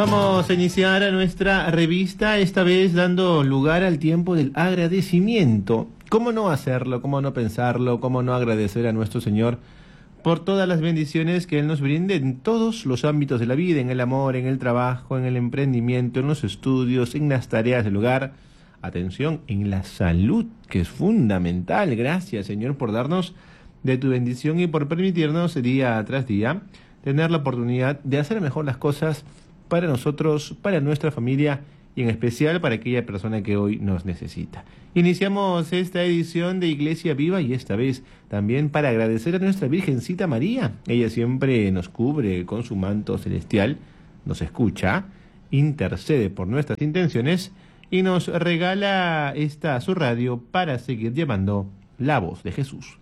Vamos a iniciar nuestra revista, esta vez dando lugar al tiempo del agradecimiento. ¿Cómo no hacerlo? ¿Cómo no pensarlo? ¿Cómo no agradecer a nuestro Señor por todas las bendiciones que Él nos brinde en todos los ámbitos de la vida, en el amor, en el trabajo, en el emprendimiento, en los estudios, en las tareas del hogar? Atención, en la salud, que es fundamental. Gracias, Señor, por darnos de tu bendición y por permitirnos día tras día tener la oportunidad de hacer mejor las cosas para nosotros, para nuestra familia y en especial para aquella persona que hoy nos necesita. Iniciamos esta edición de Iglesia Viva y esta vez también para agradecer a nuestra Virgencita María. Ella siempre nos cubre con su manto celestial, nos escucha, intercede por nuestras intenciones y nos regala su radio para seguir llevando la voz de Jesús.